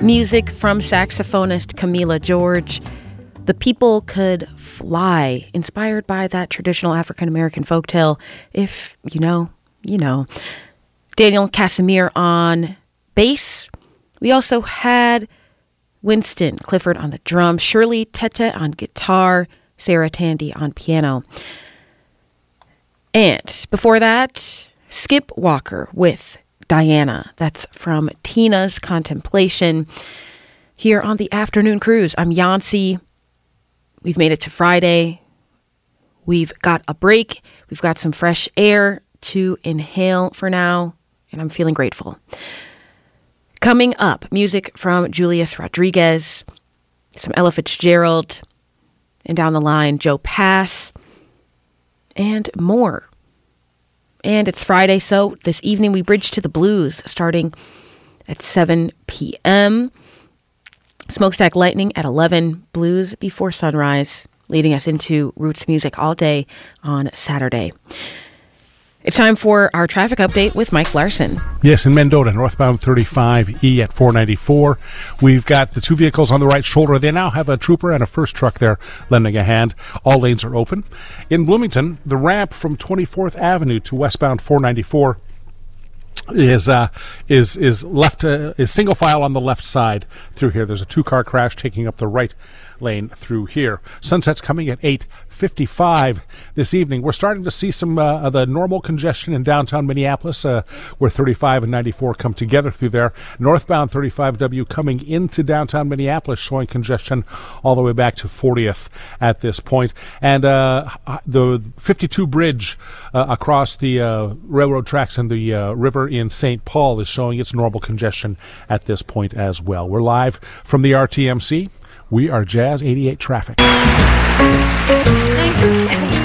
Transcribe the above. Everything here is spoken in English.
Music from saxophonist Camila George. The People Could Fly, inspired by that traditional African-American folktale. If you know, you know. Daniel Casimir on bass. We also had Winston Clifford on the drums, Shirley Tete on guitar, Sarah Tandy on piano. And before that, Skip Walker with Diana. That's from Tina's Contemplation. Here on the Afternoon Cruise, I'm Yancy. We've made it to Friday. We've got a break. We've got some fresh air to inhale for now, and I'm feeling grateful. Coming up, music from Julius Rodriguez, some Ella Fitzgerald, and down the line, Joe Pass, and more. And it's Friday, so this evening we bridge to the blues starting at 7 p.m. Smokestack Lightning at 11, Blues Before Sunrise, leading us into roots music all day on Saturday. It's time for our traffic update with Mike Larson. Yes, in Mendota, northbound 35E at 494. We've got the two vehicles on the right shoulder. They now have a trooper and a first truck there lending a hand. All lanes are open. In Bloomington, the ramp from 24th Avenue to westbound 494 is single file on the left side through here. There's a two-car crash taking up the right lane through here. Sunset's coming at 8:55 this evening. We're starting to see some of the normal congestion in downtown Minneapolis, where 35 and 94 come together through there. Northbound 35W coming into downtown Minneapolis, showing congestion all the way back to 40th at this point. And the 52 bridge across the railroad tracks and the river in St. Paul is showing its normal congestion at this point as well. We're live from the RTMC. We are Jazz 88 Traffic. Thank you.